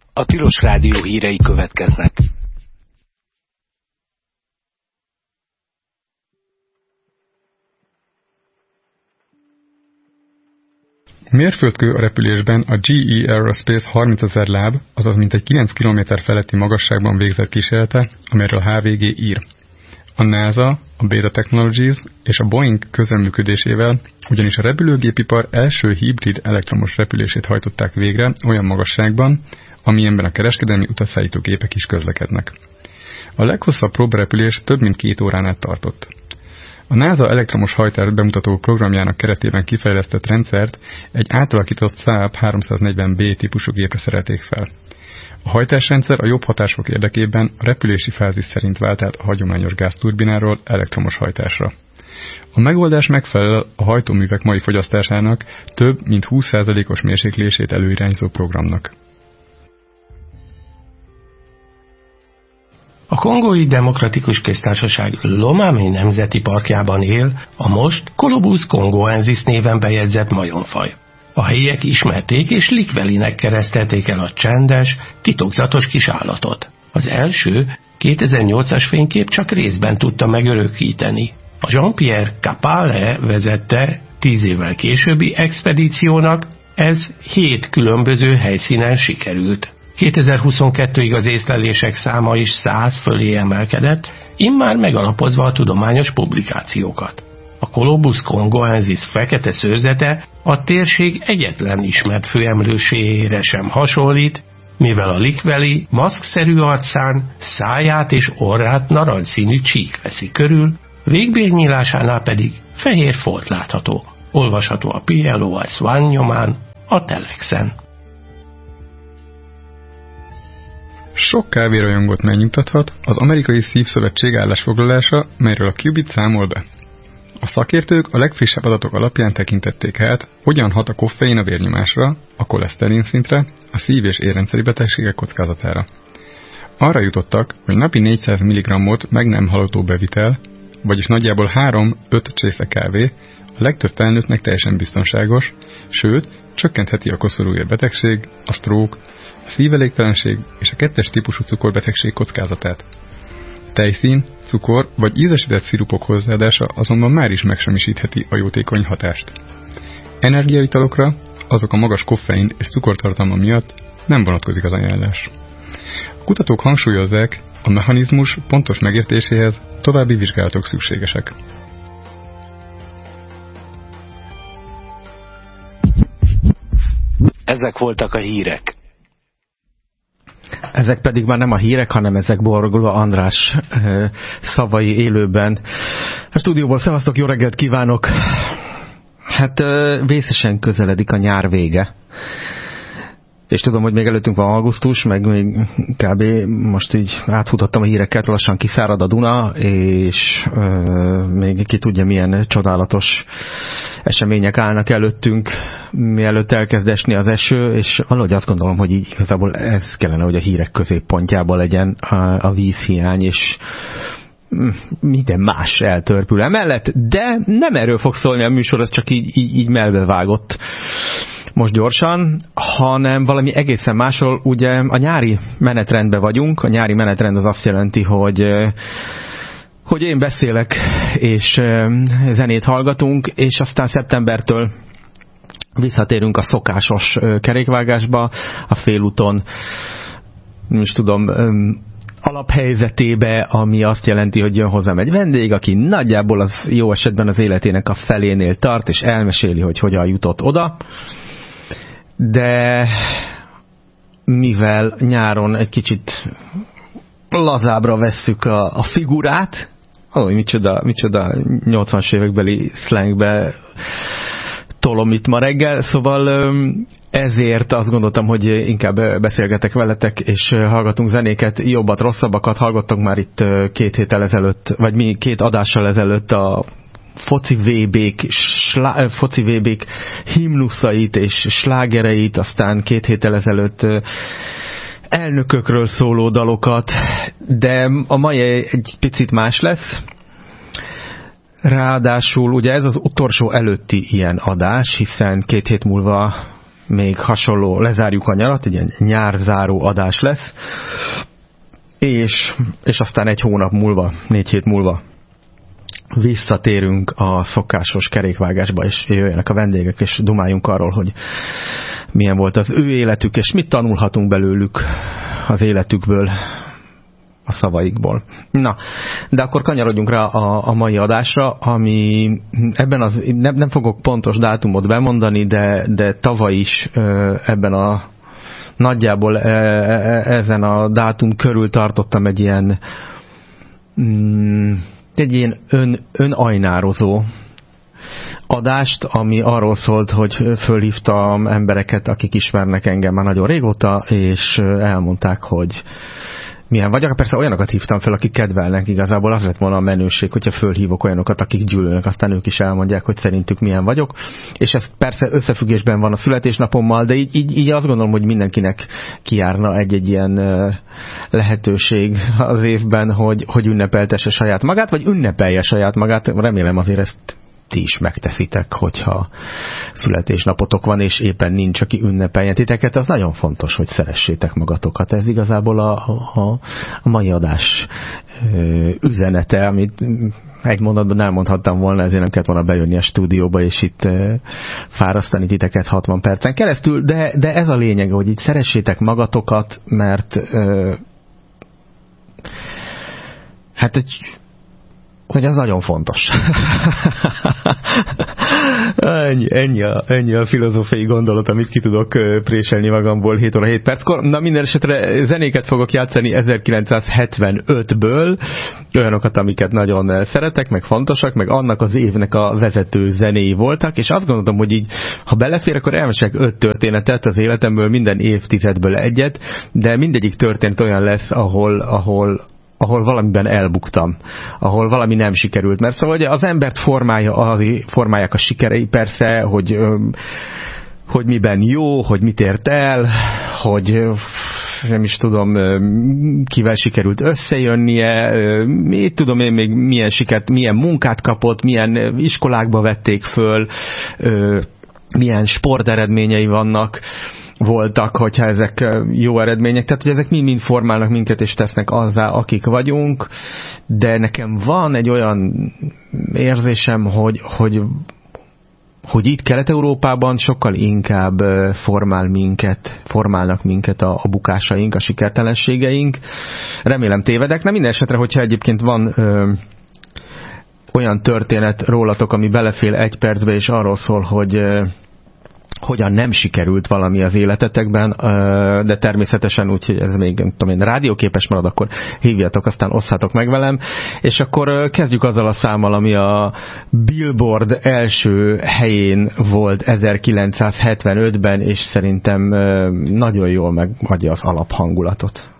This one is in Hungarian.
A Tilos Rádió hírei következnek. Mérföldkő a repülésben a GE Aerospace 30 000 láb, azaz mintegy 9 km feletti magasságban végzett kísérlete, amelyről a HVG ír. A NASA, a Beta Technologies és a Boeing közreműködésével ugyanis a repülőgépipar első hibrid elektromos repülését hajtották végre olyan magasságban, amilyenben a kereskedelmi utasszállító gépek is közlekednek. A leghosszabb próbarepülés több mint 2 órán át tartott. A NASA elektromos hajtást bemutató programjának keretében kifejlesztett rendszert egy átalakított Saab 340B típusú gépre szerelték fel. A hajtásrendszer a jobb hatások érdekében a repülési fázis szerint vált át a hagyományos gázturbináról elektromos hajtásra. A megoldás megfelel a hajtóművek mai fogyasztásának több mint 20%-os mérséklését előirányzó programnak. A Kongói Demokratikus Köztársaság Lomami Nemzeti Parkjában él a most Colobus congoensis néven bejegyzett majomfaj. A helyiek ismerték és Likvelinek keresztelték el a csendes, titokzatos kis állatot. Az első 2008-as fénykép csak részben tudta megörökíteni. A Jean-Pierre Capale vezette 10 évvel későbbi expedíciónak ez 7 különböző helyszínen sikerült. 2022-ig az észlelések száma is 100 fölé emelkedett, immár megalapozva a tudományos publikációkat. A Colobus congoensis fekete szőrzete a térség egyetlen ismert főemlőséjére sem hasonlít, mivel a likveli maszkszerű arcán száját és orrát narancsszínű csík veszi körül, végbélnyílásánál pedig fehér folt látható. Olvasható a PLOS One nyomán, a Telexen. Sok kávérajongót megnyugtathat az Amerikai Szívszövetség állásfoglalása, melyről a Qubit számol be. A szakértők a legfrissebb adatok alapján tekintették át, hogyan hat a koffein a vérnyomásra, a koleszterin szintre, a szív- és érrendszeri betegségek kockázatára. Arra jutottak, hogy napi 400 mg-ot meg nem halogató bevitel, vagyis nagyjából 3-5 csésze kávé a legtöbb felnőttnek teljesen biztonságos, sőt, csökkentheti a koszorúér-betegség, a stroke, a szívelégtelenség és a 2-es típusú cukorbetegség kockázatát. Tejszín, cukor vagy ízesített szirupok hozzáadása azonban már is megsemmisítheti a jótékony hatást. Energiaitalokra, azok a magas koffein és cukortartalma miatt nem vonatkozik az ajánlás. A kutatók hangsúlyozzák, a mechanizmus pontos megértéséhez további vizsgálatok szükségesek. Ezek voltak a hírek. Ezek pedig már nem a hírek, hanem ezek Borgula András szavai élőben. A stúdióból szevasztok, jó reggelt kívánok! Hát vészesen közeledik a nyár vége. És tudom, hogy még előttünk van augusztus, meg még kb. Most így átfutottam a híreket, lassan kiszárad a Duna, és még ki tudja, milyen csodálatos események állnak előttünk, mielőtt elkezd esni az eső, és valahogy azt gondolom, hogy így igazából ez kellene, hogy a hírek középpontjában legyen a vízhiány, és minden más eltörpül emellett, de nem erről fog szólni a műsor, az csak így melbevágott most gyorsan, hanem valami egészen másról. Ugye a nyári menetrendben vagyunk, a nyári menetrend az azt jelenti, hogy én beszélek, és zenét hallgatunk, és aztán szeptembertől visszatérünk a szokásos kerékvágásba, a félúton, nem is tudom, alaphelyzetébe, ami azt jelenti, hogy jön hozzám egy vendég, aki nagyjából az jó esetben az életének a felénél tart, és elmeséli, hogy hogyan jutott oda. De mivel nyáron egy kicsit lazábbra vesszük a figurát, micsoda 80-as évekbeli slangbe tolom itt ma reggel, szóval ezért azt gondoltam, hogy inkább beszélgetek veletek, és hallgatunk zenéket, jobbat, rosszabbakat. Hallgattok már itt 2 héttel ezelőtt, vagy 2 adással ezelőtt a foci VB-k himnuszait és slágereit, aztán 2 héttel ezelőtt elnökökről szóló dalokat, de a mai egy picit más lesz. Ráadásul ugye ez az utolsó előtti ilyen adás, hiszen 2 hét múlva még hasonló, lezárjuk a nyarat, egy ilyen nyárzáró adás lesz, és aztán 1 hónap múlva, 4 hét múlva visszatérünk a szokásos kerékvágásba, és jöjjenek a vendégek, és dumáljunk arról, hogy milyen volt az ő életük, és mit tanulhatunk belőlük az életükből, a szavaikból. Na, de akkor kanyarodjunk rá a mai adásra, ami ebben nem fogok pontos dátumot bemondani, de tavaly is ebben a nagyjából ezen a dátum körül tartottam egy ilyen önajnározó adást, ami arról szólt, hogy fölhívtam embereket, akik ismernek engem már nagyon régóta, és elmondták, hogy milyen vagyok. Persze olyanokat hívtam fel, akik kedvelnek, igazából az lett volna a menőség, hogyha fölhívok olyanokat, akik gyűlölnek, aztán ők is elmondják, hogy szerintük milyen vagyok. És ez persze összefüggésben van a születésnapommal, de így azt gondolom, hogy mindenkinek kijárna egy ilyen lehetőség az évben, hogy ünnepeltesse saját magát, vagy ünnepelje saját magát. Remélem azért ezt ti is megteszitek, hogyha születésnapotok van, és éppen nincs, aki ünnepeljen titeket, az nagyon fontos, hogy szeressétek magatokat. Ez igazából a mai adás üzenete, amit egy mondatban elmondhattam volna, ezért nem kellett volna bejönni a stúdióba, és itt fárasztani titeket 60 percen keresztül, de ez a lényeg, hogy itt szeressétek magatokat, mert hogy ez nagyon fontos. ennyi a filozófiai gondolat, amit ki tudok préselni magamból 7 óra 7 perckor. Na, minden esetre zenéket fogok játszani 1975-ből, olyanokat, amiket nagyon szeretek, meg fontosak, meg annak az évnek a vezető zenéi voltak, és azt gondolom, hogy így, ha belefér, akkor elmesek 5 történetet az életemből, minden évtizedből egyet, de mindegyik történet olyan lesz, ahol valamiben elbuktam, ahol valami nem sikerült. Mert szóval az embert formálják a sikerei persze, hogy miben jó, hogy mit ért el, hogy nem is tudom, kivel sikerült összejönnie, mit tudom én még milyen munkát kapott, milyen iskolákba vették föl, milyen sporteredményei voltak, hogyha ezek jó eredmények, tehát hogy ezek mind formálnak minket és tesznek azzá, akik vagyunk, de nekem van egy olyan érzésem, hogy itt Kelet-Európában sokkal inkább formálnak minket a bukásaink, a sikertelenségeink. Remélem tévedek, nem minden esetre, hogyha egyébként van olyan történet rólatok, ami belefél 1 percbe, és arról szól, hogy hogyan nem sikerült valami az életetekben, de természetesen úgy, hogy ez még nem tudom én, rádióképes marad, akkor hívjatok, aztán osszátok meg velem, és akkor kezdjük azzal a számmal, ami a Billboard első helyén volt 1975-ben, és szerintem nagyon jól megadja az alaphangulatot.